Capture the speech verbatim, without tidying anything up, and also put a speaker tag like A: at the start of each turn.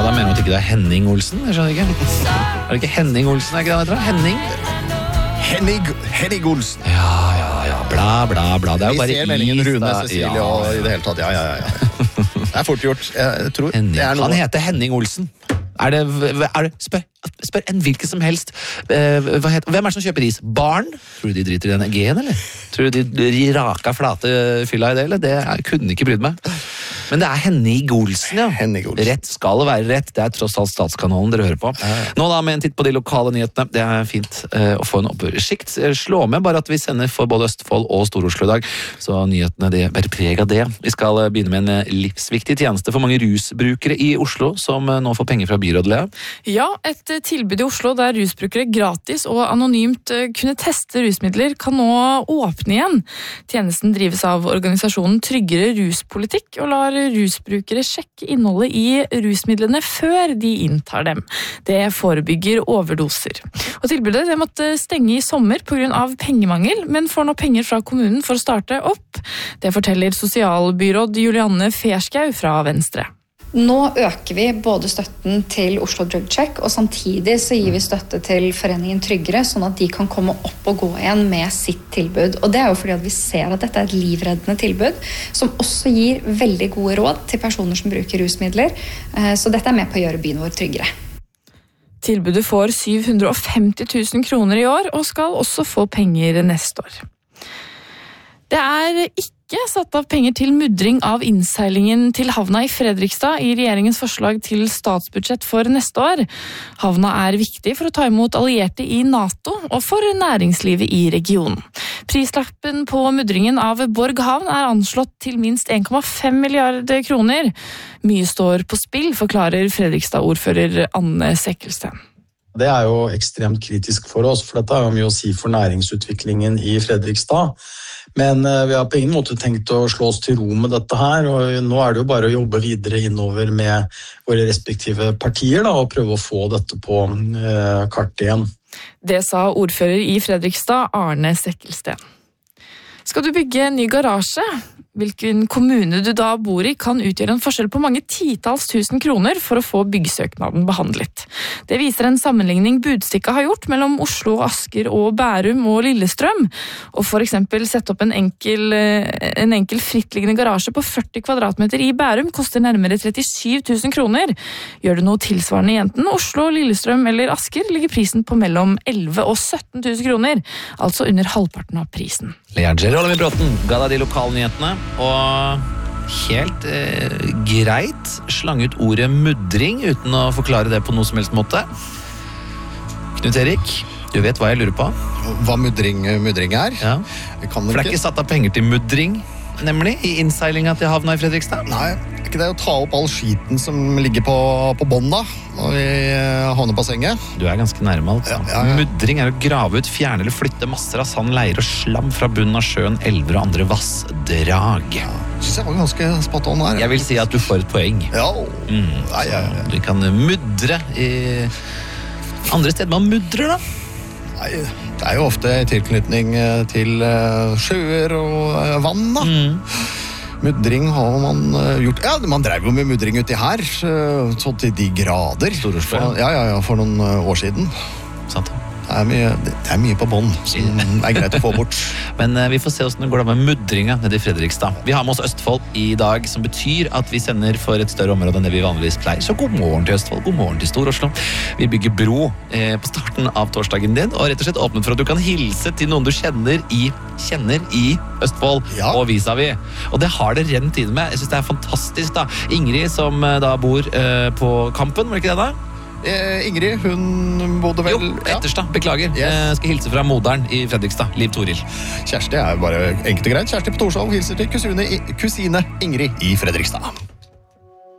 A: da mener du at ikke det er Henning Olsen? Jeg skjønner ikke. Er det ikke Henning Olsen, er ikke det, vet du? Henning?
B: Henning, Henning Olsen.
A: Ja, ja, ja, bla, bla, bla. Det er jo
B: Vi
A: bare
B: ser meldingen
A: is,
B: Rune,
A: da.
B: Cecilie
A: Ja.
B: og i det hele tatt. Ja, ja, ja. Det er fort gjort. Jeg tror
A: Henning.
B: det er noe.
A: Han heter Henning Olsen. Er det, er det spør, spør en hvilken som helst. Eh, hva heter, hvem er det som kjøper is? Barn? Tror du de driter i den G-en, eller? Tror du de, de raka flate fylla i det, eller? Det jeg kunne ikke brydd meg. Men det er Henning Olsen, ja.
B: Henning Olsen.
A: Rett skal være rett. Det er tross alt Statskanalen dere hører på. Nå da med en titt på de lokale nyhetene. Det er fint eh, å få en oppsikt. Slå med bare at vi sender for både Østfold og Stor-Oslo i dag. Så nyhetene det bærer preg av det. Vi skal begynne med en livsviktig tjeneste for mange rusbrukere i Oslo, som nå får penger fra byrådet, Lea.
C: Ja, et tilbud i Oslo der rusbrukere gratis og anonymt kunne teste rusmidler kan nå åpne igjen. Tjenesten drives av organisasjonen Tryggere ruspolitikk og lar rusbrukere sjekke innholdet i rusmidlene før de inntar dem. Det forebygger overdoser. Og tilbudet det måtte stenge i sommer på grunn av pengemangel, men får nå penger fra kommunen for å starte opp. Det forteller sosialbyråd Julianne Ferskau fra Venstre.
D: Nå øker vi både støtten til Oslo Drug Check, og samtidig så gir vi støtte til Foreningen Tryggere, sånn at de kan komme opp og gå igjen med sitt tilbud. Og det er jo fordi at vi ser at dette er et livreddende tilbud, som også gir veldig gode råd til personer som bruker rusmidler. Så dette er med på å gjøre byen vår tryggere.
C: Tilbudet får syv hundre og femti tusen kroner i år, og skal også få penger neste år. Det er ikke satt av penger til mudring av innseilingen til havna i Fredrikstad i regjeringens forslag til statsbudsjett for neste år. Havna er viktig for å ta imot allierte i NATO og for næringslivet i regionen. Prislappen på mudringen av Borg havn er anslått til minst en komma fem milliarder kroner. Mye står på spill, forklarer Fredrikstad-ordfører Anne Sekkelsten.
E: Det er jo ekstremt kritisk for oss, for dette har jo mye å si for næringsutviklingen i Fredrikstad. Men vi har på ingen måte tenkt å slå oss til ro med dette her, og nå er det jo bare å jobbe videre innover med våre respektive partier da, og prøve å få dette på eh, kartet igjen.
C: Det sa ordfører i Fredrikstad, Arne Sekkelsten. Skal du bygge en ny garasje? Hvilken kommune du da bor i kan utgjøre en forskjell på mange titalls tusen kroner for å få byggesøknaden behandlet. Det viser en sammenligning Budstikka har gjort mellom Oslo, Asker og Bærum og Lillestrøm. Og for eksempel sette opp en enkel, en enkel frittliggende garasje på førti kvadratmeter i Bærum koster nærmere trettisju tusen kroner. Gjør du noe tilsvarende i enten Oslo, Lillestrøm eller Asker, ligger prisen på mellom elleve og sytten tusen kroner, altså under halvparten av prisen.
A: Lea Jerolami Bråten ga deg de lokale nyhetene, og helt eh, greit slang ut ordet mudring uten å forklare det på noe som helst måte. Knut Erik, du vet hva jeg lurer på?
B: Hva mudring, mudring er?
A: Ja.
B: Kan
A: For det er ikke satt av penger til mudring, nemlig, i innseilinga til havna i Fredrikstad?
B: Nei, er ikke det å ta opp all skiten som ligger på, på bånd da, når vi havner på senget?
A: Du er ganske nærme, altså.
B: Ja, ja, ja.
A: Mudring er å grave ut, fjerne eller flytte masser av sand, leir og slam fra bunnen av sjøen, elver og andre vassdrag.
B: Ja, synes jeg var ganske spot on her.
A: Jeg vil si at du får et poeng.
B: Ja,
A: Mm,
B: Nei, ja, ja.
A: Du kan mudre i andre steder man mudrer, da.
B: Nei, det er jo ofte tilknytning til sjøer og vann da.
A: Mm.
B: Mudring har man gjort. Ja, man drev jo med mudring uti her, så til de grader.
A: Stor-Oslo,
B: For- Ja, ja, ja, for noen år siden.
A: Sant.
B: Det er mye, det er mye på bånd som er greit å få bort.
A: Men eh, vi får se hvordan det går da med mudringa nede i Fredrikstad. Vi har med oss Østfold i dag, som betyr at vi sender for et større område enn det vi vanligvis pleier. Så god morgen til Østfold, god morgen til Stor-Oslo. Vi bygger bro eh, på starten av torsdagen din, og rett og slett åpnet for at du kan hilse til noen du kjenner i, kjenner i Østfold,
B: Ja.
A: og vis-a-vis. Og det har det rent inn med. Jeg synes det er fantastisk da. Ingrid, som eh, da bor eh, på Kampen, var det ikke det da?
B: Eh, Ingrid, hun bodde vel...
A: Jo, Etterstad, beklager.
B: Yes.
A: Jeg skal hilse fra moderen i Fredrikstad, Liv Toril.
B: Kjersti er bare enkelt og greit. Kjersti på Torshov hilser til kusine, kusine Ingrid i Fredrikstad.